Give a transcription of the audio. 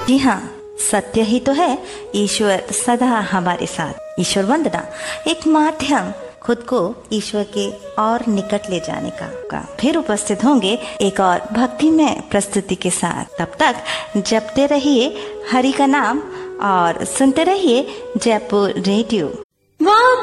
जी हाँ, सत्य ही तो है, ईश्वर सदा हमारे साथ। ईश्वर वंदना एक माध्यम खुद को ईश्वर के और निकट ले जाने का। फिर उपस्थित होंगे एक और भक्तिमय प्रस्तुति के साथ। तब तक जपते रहिए हरि का नाम और सुनते रहिए जयपुर रेडियो।